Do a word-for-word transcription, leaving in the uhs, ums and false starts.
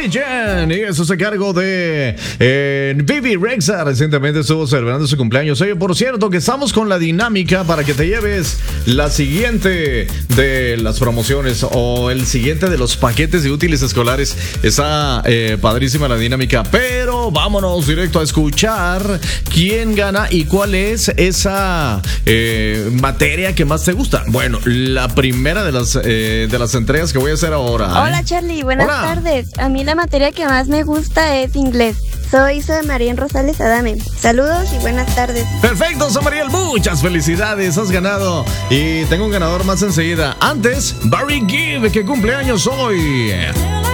Jen, y eso se cargo de eh, Bibi Rexha. Recientemente estuvo celebrando su cumpleaños. Oye, por cierto, que estamos con la dinámica para que te lleves la siguiente de las promociones o el siguiente de los paquetes de útiles escolares. Está eh, padrísima la dinámica, pero vámonos directo a escuchar quién gana y cuál es esa eh, materia que más te gusta. Bueno, la primera de las, eh, de las entregas que voy a hacer ahora. Hola, Charlie, buenas Hola. tardes. A mí la materia que más me gusta es inglés. Soy Zoe María Rosales Adame. Saludos y buenas tardes. Perfecto, Samariel, muchas felicidades, has ganado. Y tengo un ganador más enseguida. Antes, Barry Gibb, que cumpleaños hoy.